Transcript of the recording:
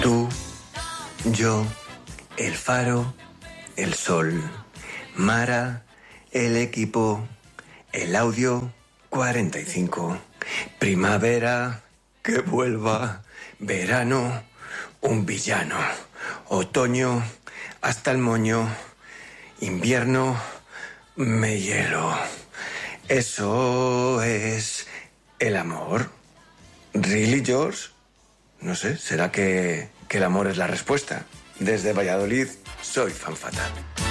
Tú, yo, el faro, el sol, Mara, el equipo, el audio 45, primavera, que vuelva, verano, un villano, otoño, hasta el moño, invierno, me hielo. Eso es el amor. ¿Really, George? No sé, ¿será que el amor es la respuesta? Desde Valladolid, soy fan fatal.